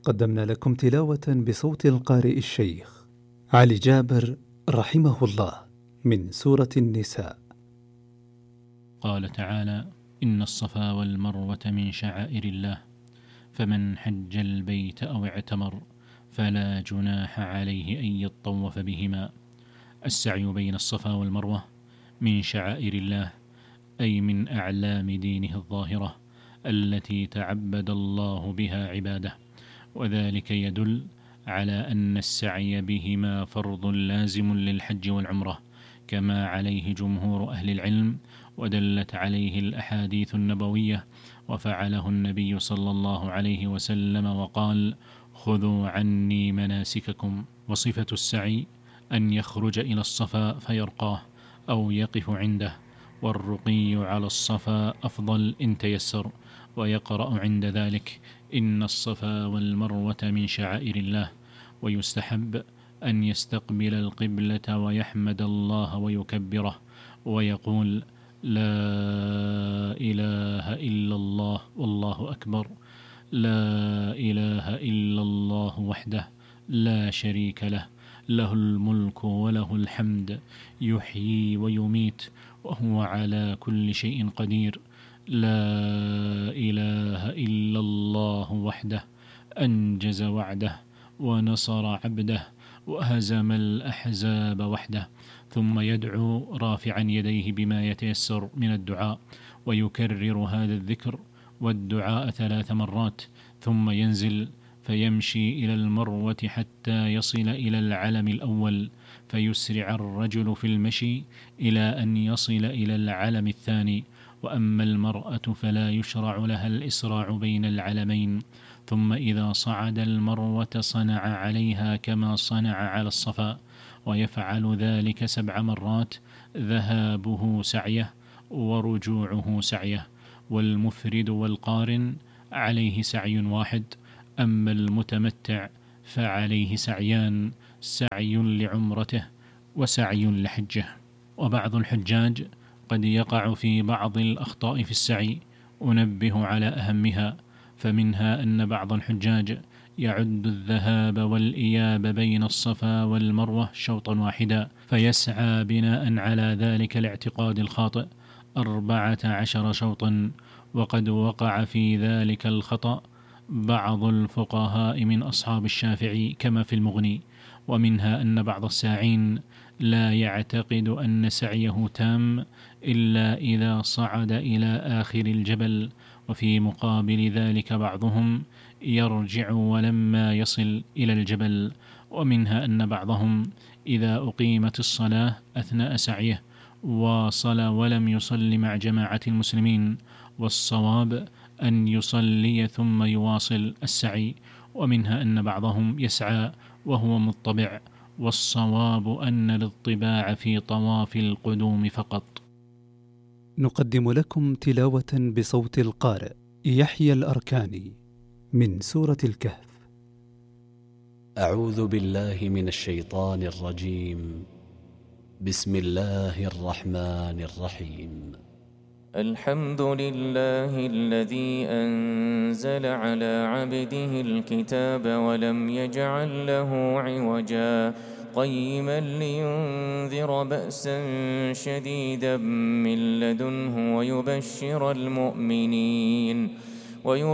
قدمنا لكم تلاوة بصوت القارئ الشيخ علي جابر رحمه الله من سورة النساء. قال تعالى: إن الصفا والمروة من شعائر الله، فمن حج البيت أو اعتمر فلا جناح عليه أن يطوف بهما. السعي بين الصفا والمروة من شعائر الله، أي من أعلام دينه الظاهرة التي تعبد الله بها عباده، وذلك يدل على أن السعي بهما فرض لازم للحج والعمرة كما عليه جمهور أهل العلم، ودلت عليه الأحاديث النبوية، وفعله النبي صلى الله عليه وسلم وقال: خذوا عني مناسككم. وصفة السعي أن يخرج إلى الصفا فيرقاه أو يقف عنده، والرقي على الصفا أفضل إن تيسر، ويقرأ عند ذلك: إن الصفا والمروة من شعائر الله. ويستحب أن يستقبل القبلة ويحمد الله ويكبره ويقول: لا إله إلا الله والله أكبر، لا إله إلا الله وحده لا شريك له، له الملك وله الحمد، يحيي ويميت وهو على كل شيء قدير، لا إله إلا الله وحده أنجز وعده ونصر عبده وهزم الأحزاب وحده. ثم يدعو رافعا يديه بما يتيسر من الدعاء، ويكرر هذا الذكر والدعاء 3 مرات، ثم ينزل فيمشي إلى المروة حتى يصل إلى العلم الأول، فيسرع الرجل في المشي إلى أن يصل إلى العلم الثاني، وأما المرأة فلا يشرع لها الإسراع بين العلمين. ثم إذا صعد المروة صنع عليها كما صنع على الصفا، ويفعل ذلك 7 مرات، ذهابه سعيه ورجوعه سعيه. والمفرد والقارن عليه سعي واحد، أما المتمتع فعليه سعيان: سعي لعمرته وسعي لحجه. وبعض الحجاج قد يقع في بعض الأخطاء في السعي، أنبه على أهمها، فمنها أن بعض الحجاج يعد الذهاب والإياب بين الصفا والمروة شوطا واحدا، فيسعى بناء على ذلك الاعتقاد الخاطئ 14 شوطا. وقد وقع في ذلك الخطأ بعض الفقهاء من أصحاب الشافعي كما في المغني. ومنها أن بعض الساعين لا يعتقد أن سعيه تام إلا إذا صعد إلى آخر الجبل، وفي مقابل ذلك بعضهم يرجع ولما يصل إلى الجبل. ومنها أن بعضهم إذا أقيمت الصلاة أثناء سعيه واصل ولم يصل مع جماعة المسلمين، والصواب أن يصلي ثم يواصل السعي. ومنها أن بعضهم يسعى وهو مطبع، والصواب أن الاطباع في طواف القدوم فقط. نقدم لكم تلاوة بصوت القارئ يحيى الأركاني من سورة الكهف. أعوذ بالله من الشيطان الرجيم. بسم الله الرحمن الرحيم. الحمد لله الذي أنزل على عبده الكتاب ولم يجعل له عوجا، قيما لينذر بأسا شديدا من لدنه ويبشر المؤمنين